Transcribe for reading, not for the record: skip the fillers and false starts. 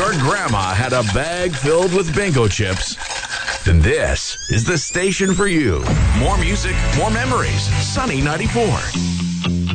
your grandma had a bag filled with bingo chips, then this is the station for you. More music, more memories. Sunny 94.